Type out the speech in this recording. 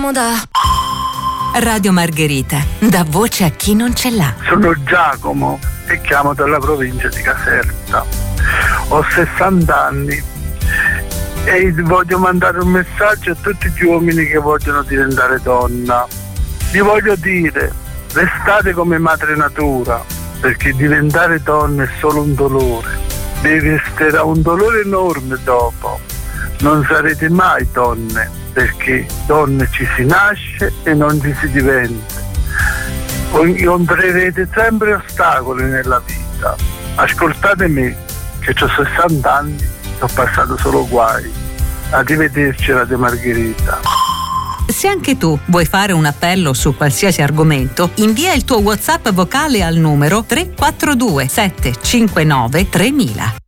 partiamo da Radio Margherita, dà voce a chi non ce l'ha. Sono Giacomo e chiamo dalla provincia di Caserta. Ho 60 anni e voglio mandare un messaggio a tutti gli uomini che vogliono diventare donna. Gli voglio dire: restate come madre natura, perché diventare donna è solo un dolore. Vi resterà un dolore enorme dopo. Non sarete mai donne, perché donne ci si nasce e non ci si diventa. Incontrerete sempre ostacoli nella vita. Ascoltate me, che ho 60 anni e ho passato solo guai. Arrivederci Radio Margherita. Se anche tu vuoi fare un appello su qualsiasi argomento, invia il tuo WhatsApp vocale al numero 342 759 3000.